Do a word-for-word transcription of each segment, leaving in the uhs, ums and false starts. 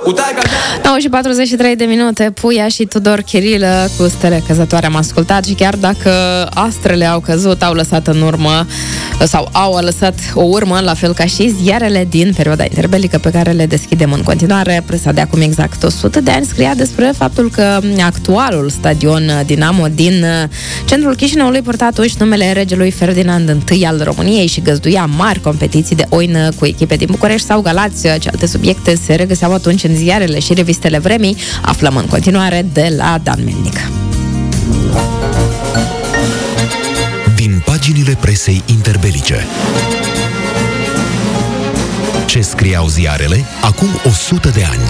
nouă și patruzeci și trei de minute, Puia și Tudor Chirilă cu Stele căzătoare am ascultat și chiar dacă astrele au căzut, au lăsat în urmă sau au lăsat o urmă, la fel ca și ziarele din perioada interbelică pe care le deschidem în continuare. Presa de acum exact o sută de ani scria despre faptul că actualul stadion Dinamo din centrul Chișinăului purta atunci numele regelui Ferdinand I al României și găzduia mari competiții de oină cu echipe din București sau Galați. Ce alte subiecte se regăseau atunci în ziarele și revistele vremii, aflăm în continuare de la Dan Melnic. Din paginile presei interbelice. Ce scriau ziarele acum o sută de ani?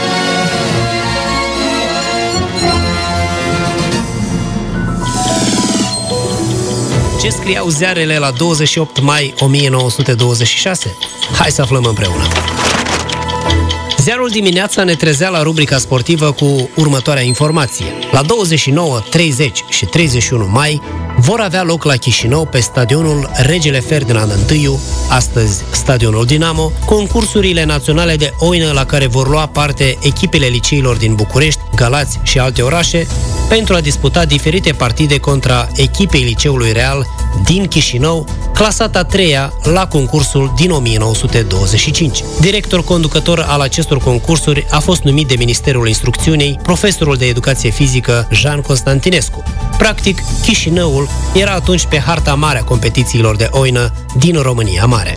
Ce scriau ziarele la douăzeci și opt mai o mie nouă sute douăzeci și șase? Hai să aflăm împreună. Ziarul Dimineața ne trezea la rubrica sportivă cu următoarea informație. La douăzeci și nouă, treizeci și treizeci și unu mai vor avea loc la Chișinău, pe stadionul Regele Ferdinand I, astăzi stadionul Dinamo, concursurile naționale de oină la care vor lua parte echipele liceilor din București, Galați și alte orașe, pentru a disputa diferite partide contra echipei Liceului Real din Chișinău, clasată a treia la concursul din o mie nouă sute douăzeci și cinci. Director conducător al acestor concursuri a fost numit de Ministerul Instrucțiunii profesorul de educație fizică Jean Constantinescu. Practic, Chișinăul era atunci pe harta mare a competițiilor de oină din România Mare.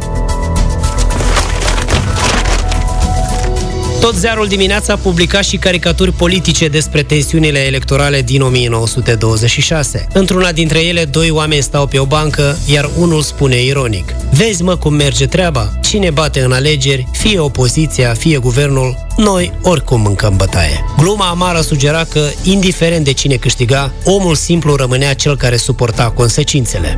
Tot ziarul Dimineața publica și caricaturi politice despre tensiunile electorale din o mie nouă sute douăzeci și șase. Într-una dintre ele, doi oameni stau pe o bancă, iar unul spune ironic: "Vezi, mă, cum merge treaba? Cine bate în alegeri, fie opoziția, fie guvernul, noi oricum mâncăm bătaie." Gluma amară sugera că, indiferent de cine câștiga, omul simplu rămânea cel care suporta consecințele.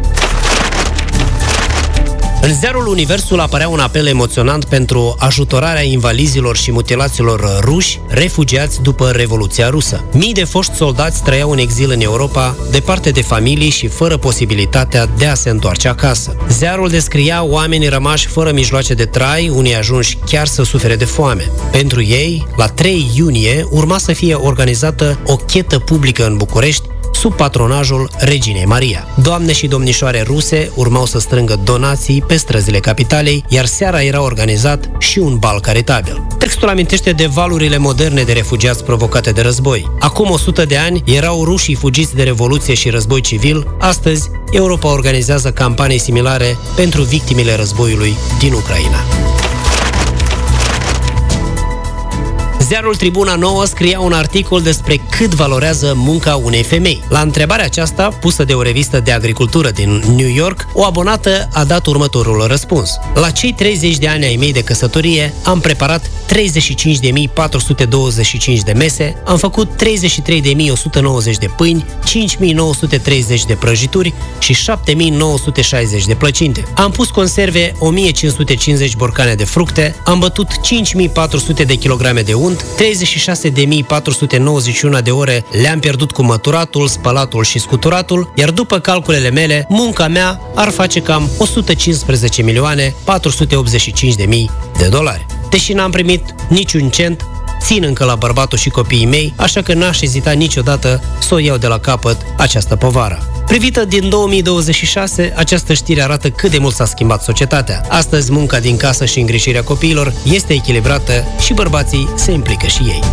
În ziarul Universul apărea un apel emoționant pentru ajutorarea invalizilor și mutilaților ruși refugiați după Revoluția Rusă. Mii de foști soldați trăiau în exil în Europa, departe de familii și fără posibilitatea de a se întoarce acasă. Ziarul descria oamenii rămași fără mijloace de trai, unii ajunși chiar să sufere de foame. Pentru ei, la trei iunie, urma să fie organizată o chetă publică în București, sub patronajul Reginei Maria. Doamne și domnișoare ruse urmau să strângă donații pe străzile capitalei, iar seara era organizat și un bal caritabil. Textul amintește de valurile moderne de refugiați provocate de război. Acum o sută de ani erau rușii fugiți de revoluție și război civil, astăzi Europa organizează campanii similare pentru victimele războiului din Ucraina. Ziarul Tribuna Nouă scria un articol despre cât valorează munca unei femei. La întrebarea aceasta, pusă de o revistă de agricultură din New York, o abonată a dat următorul răspuns: "La cei treizeci de ani ai mei de căsătorie, am preparat treizeci și cinci de mii patru sute douăzeci și cinci de mese, am făcut treizeci și trei de mii o sută nouăzeci de pâini, cinci mii nouă sute treizeci de prăjituri și șapte mii nouă sute șaizeci de plăcinte. Am pus conserve o mie cinci sute cincizeci borcane de fructe, am bătut cinci mii patru sute de kilograme de unt, treizeci și șase de mii patru sute nouăzeci și unu de ore le-am pierdut cu măturatul, spălatul și scuturatul, iar după calculele mele, munca mea ar face cam o sută cincisprezece milioane patru sute optzeci și cinci de mii de dolari. Deși n-am primit niciun cent, țin încă la bărbatul și copiii mei, așa că n-aș ezita niciodată să o iau de la capăt această povară." Privită din două mii douăzeci și șase, această știre arată cât de mult s-a schimbat societatea. Astăzi, munca din casă și îngrijirea copiilor este echilibrată și bărbații se implică și ei.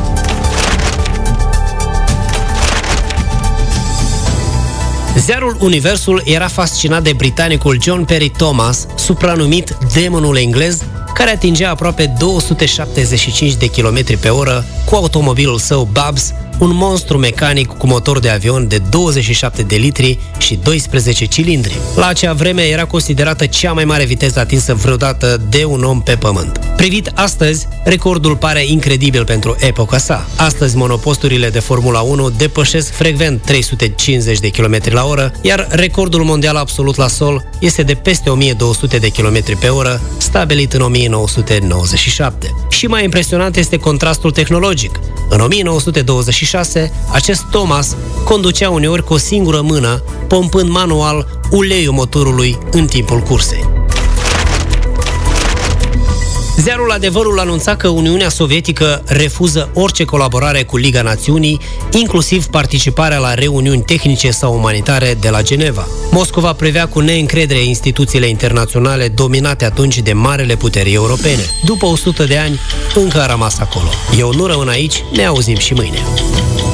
Ziarul Universul era fascinat de britanicul John Perry Thomas, supranumit demonul englez, care atingea aproape două sute șaptezeci și cinci de kilometri pe oră cu automobilul său Babs, un monstru mecanic cu motor de avion de douăzeci și șapte de litri și doisprezece cilindri. La acea vreme era considerată cea mai mare viteză atinsă vreodată de un om pe pământ. Privit astăzi, recordul pare incredibil pentru epoca sa. Astăzi, monoposturile de Formula unu depășesc frecvent trei sute cincizeci de kilometri la oră, iar recordul mondial absolut la sol este de peste o mie două sute de kilometri pe oră, stabilit în o mie nouă sute nouăzeci și șapte. Și mai impresionant este contrastul tehnologic. În o mie nouă sute douăzeci și șase, acest Thomas conducea uneori cu o singură mână, pompând manual uleiul motorului în timpul cursei. Ziarul Adevărul anunța că Uniunea Sovietică refuză orice colaborare cu Liga Națiunii, inclusiv participarea la reuniuni tehnice sau umanitare de la Geneva. Moscova privea cu neîncredere instituțiile internaționale dominate atunci de marele puteri europene. După o sută de ani, încă a rămas acolo. Eu nu rămân aici, ne auzim și mâine.